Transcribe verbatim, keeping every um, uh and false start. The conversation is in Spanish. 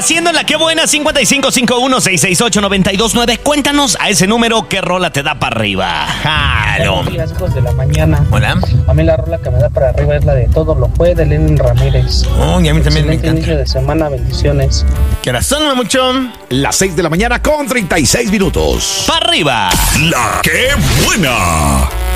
haciendo en la que buena cincuenta y cinco cincuenta y uno seiscientos sesenta y ocho noventa y dos nueve. Cuéntanos a ese número qué rola te da para arriba. Jalo. Buenos días, hijos de la mañana. Hola. A mí la rola que me da para arriba es la de Todo lo puede, Lenin Ramírez. Oh, y a mí también me Excelente encanta. inicio de semana, bendiciones. ¿Qué hora son, mucho? Las seis de la mañana con treinta y seis minutos. Para arriba. La que buena.